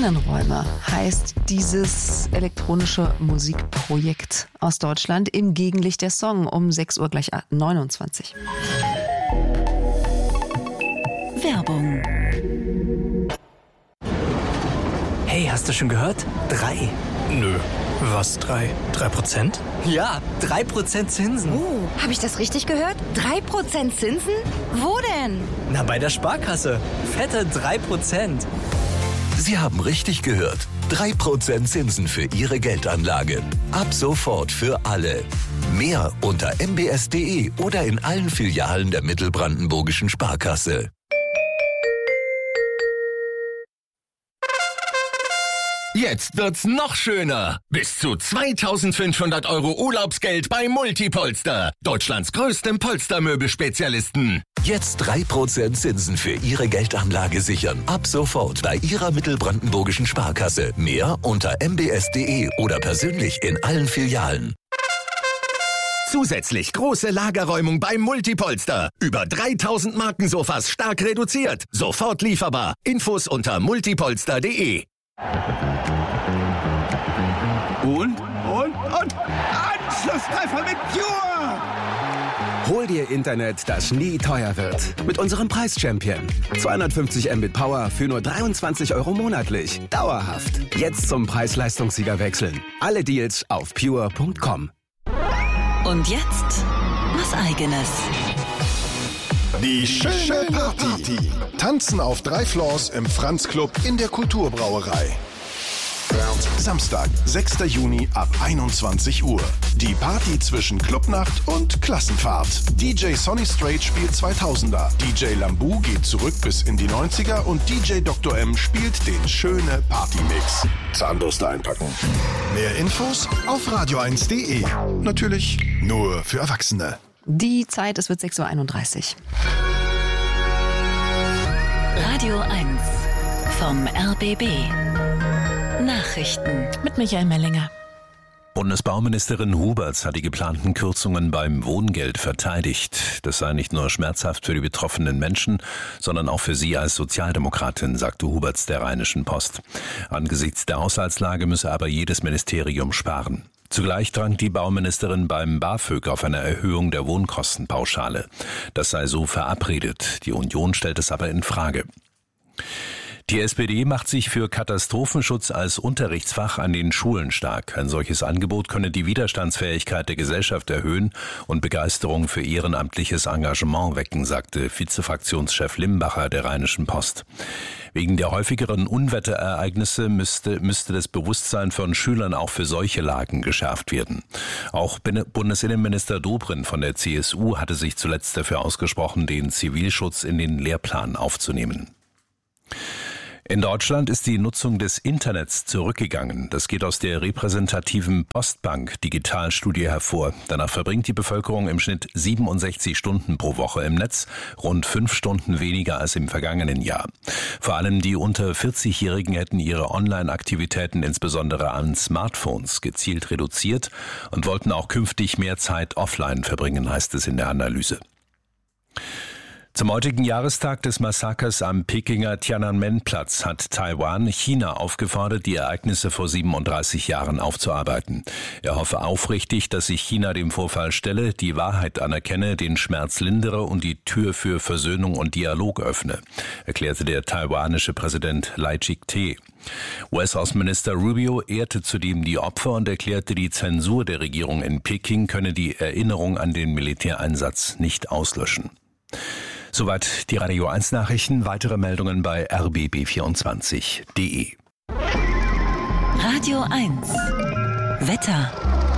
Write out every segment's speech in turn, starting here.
Innenräume heißt dieses elektronische Musikprojekt aus Deutschland im Gegenlicht der Song um 6 Uhr gleich 29. Werbung. Hey, hast du schon gehört? 3. Nö. Was, 3%? Ja, 3% Zinsen. Habe ich das richtig gehört? 3% Zinsen? Wo denn? Na, bei der Sparkasse. Fette 3%. Sie haben richtig gehört. 3% Zinsen für Ihre Geldanlage. Ab sofort für alle. Mehr unter mbs.de oder in allen Filialen der Mittelbrandenburgischen Sparkasse. Jetzt wird's noch schöner. Bis zu 2.500 € Urlaubsgeld bei Multipolster. Deutschlands größtem Polstermöbelspezialisten. Jetzt 3% Zinsen für Ihre Geldanlage sichern. Ab sofort bei Ihrer Mittelbrandenburgischen Sparkasse. Mehr unter mbs.de oder persönlich in allen Filialen. Zusätzlich große Lagerräumung bei Multipolster. Über 3.000 Markensofas stark reduziert. Sofort lieferbar. Infos unter multipolster.de. Und? Anschlusstreffer mit Pure! Hol dir Internet, das nie teuer wird. Mit unserem Preis-Champion. 250 Mbit Power für nur 23 € monatlich. Dauerhaft. Jetzt zum Preis-Leistungssieger wechseln. Alle Deals auf pure.com. Und jetzt was Eigenes. Die schöne Party. Tanzen auf 3 Floors im Franz Club in der Kulturbrauerei. Samstag, 6. Juni ab 21 Uhr. Die Party zwischen Clubnacht und Klassenfahrt. DJ Sonny Strait spielt 2000er. DJ Lambu geht zurück bis in die 90er und DJ Dr. M spielt den schöne Partymix. Zahnbürste einpacken. Mehr Infos auf radio1.de. Natürlich nur für Erwachsene. Die Zeit, es wird 6.31 Uhr. Radio 1 vom RBB. Nachrichten Mit Michael Mellinger. Bundesbauministerin Huberts hat die geplanten Kürzungen beim Wohngeld verteidigt. Das sei nicht nur schmerzhaft für die betroffenen Menschen, sondern auch für sie als Sozialdemokratin, sagte Huberts der Rheinischen Post. Angesichts der Haushaltslage müsse aber jedes Ministerium sparen. Zugleich drang die Bauministerin beim BAföG auf eine Erhöhung der Wohnkostenpauschale. Das sei so verabredet. Die Union stellt es aber in Frage. Die SPD macht sich für Katastrophenschutz als Unterrichtsfach an den Schulen stark. Ein solches Angebot könne die Widerstandsfähigkeit der Gesellschaft erhöhen und Begeisterung für ehrenamtliches Engagement wecken, sagte Vizefraktionschef Limbacher der Rheinischen Post. Wegen der häufigeren Unwetterereignisse müsste das Bewusstsein von Schülern auch für solche Lagen geschärft werden. Auch Bundesinnenminister Dobrindt von der CSU hatte sich zuletzt dafür ausgesprochen, den Zivilschutz in den Lehrplan aufzunehmen. In Deutschland ist die Nutzung des Internets zurückgegangen. Das geht aus der repräsentativen Postbank-Digitalstudie hervor. Danach verbringt die Bevölkerung im Schnitt 67 Stunden pro Woche im Netz, rund 5 Stunden weniger als im vergangenen Jahr. Vor allem die unter 40-Jährigen hätten ihre Online-Aktivitäten insbesondere an Smartphones gezielt reduziert und wollten auch künftig mehr Zeit offline verbringen, heißt es in der Analyse. Zum heutigen Jahrestag des Massakers am Pekinger Tiananmen-Platz hat Taiwan China aufgefordert, die Ereignisse vor 37 Jahren aufzuarbeiten. Er hoffe aufrichtig, dass sich China dem Vorfall stelle, die Wahrheit anerkenne, den Schmerz lindere und die Tür für Versöhnung und Dialog öffne, erklärte der taiwanische Präsident Lai Ching-te. US-Außenminister Rubio ehrte zudem die Opfer und erklärte, die Zensur der Regierung in Peking könne die Erinnerung an den Militäreinsatz nicht auslöschen. Soweit die Radio 1 Nachrichten. Weitere Meldungen bei rbb24.de. Radio 1 Wetter.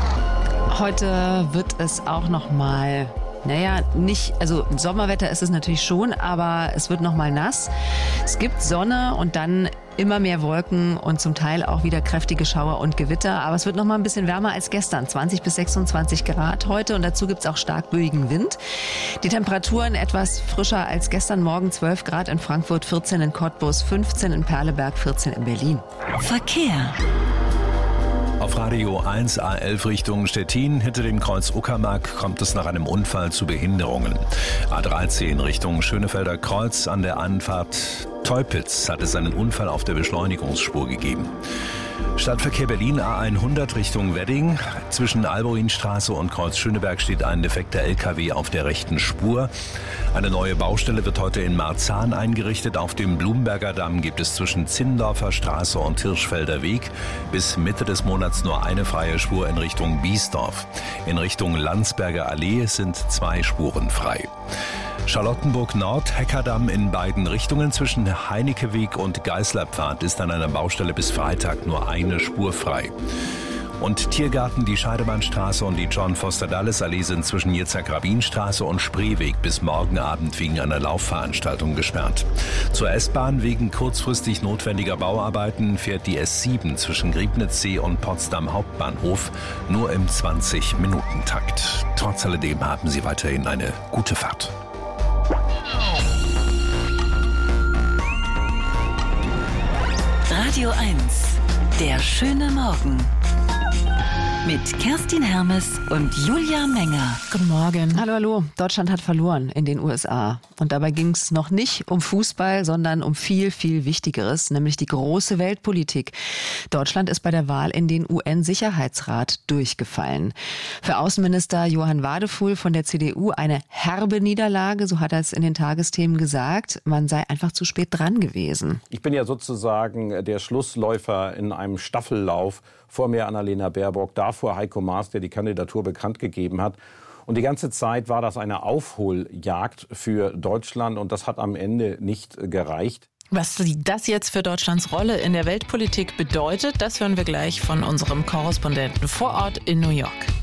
Heute wird es auch nochmal, Sommerwetter ist es natürlich schon, aber es wird nochmal nass. Es gibt Sonne und dann immer mehr Wolken und zum Teil auch wieder kräftige Schauer und Gewitter. Aber es wird noch mal ein bisschen wärmer als gestern, 20 bis 26 Grad heute. Und dazu gibt's auch stark böigen Wind. Die Temperaturen etwas frischer als gestern Morgen, 12 Grad in Frankfurt, 14 in Cottbus, 15 in Perleberg, 14 in Berlin. Verkehr. Auf Radio 1 A11 Richtung Stettin, hinter dem Kreuz Uckermark, kommt es nach einem Unfall zu Behinderungen. A13 Richtung Schönefelder Kreuz an der Anfahrt Teupitz hat es einen Unfall auf der Beschleunigungsspur gegeben. Stadtverkehr Berlin A100 Richtung Wedding. Zwischen Alborinstraße und Kreuz Schöneberg steht ein defekter LKW auf der rechten Spur. Eine neue Baustelle wird heute in Marzahn eingerichtet. Auf dem Blumberger Damm gibt es zwischen Zinnendorfer Straße und Hirschfelder Weg bis Mitte des Monats nur eine freie Spur in Richtung Biesdorf. In Richtung Landsberger Allee sind 2 Spuren frei. Charlottenburg Nord, Heckerdamm in beiden Richtungen zwischen Heinikeweg und Geißlerpfad ist an einer Baustelle bis Freitag nur eine Spur frei. Und Tiergarten, die Scheidemannstraße und die John-Foster-Dulles-Allee sind zwischen Yitzhak-Rabin-Straße und Spreeweg bis morgen Abend wegen einer Laufveranstaltung gesperrt. Zur S-Bahn wegen kurzfristig notwendiger Bauarbeiten fährt die S7 zwischen Griebnitzsee und Potsdam Hauptbahnhof nur im 20-Minuten-Takt. Trotz alledem haben Sie weiterhin eine gute Fahrt. Radio 1, der schöne Morgen. Mit Kerstin Hermes und Julia Menger. Guten Morgen. Hallo, hallo. Deutschland hat verloren in den USA. Und dabei ging es noch nicht um Fußball, sondern um viel, viel Wichtigeres, nämlich die große Weltpolitik. Deutschland ist bei der Wahl in den UN-Sicherheitsrat durchgefallen. Für Außenminister Johann Wadefuhl von der CDU eine herbe Niederlage, so hat er es in den Tagesthemen gesagt. Man sei einfach zu spät dran gewesen. Ich bin ja sozusagen der Schlussläufer in einem Staffellauf. Vor mir Annalena Baerbock, davor Heiko Maas, der die Kandidatur bekannt gegeben hat. Und die ganze Zeit war das eine Aufholjagd für Deutschland und das hat am Ende nicht gereicht. Was das jetzt für Deutschlands Rolle in der Weltpolitik bedeutet, das hören wir gleich von unserem Korrespondenten vor Ort in New York.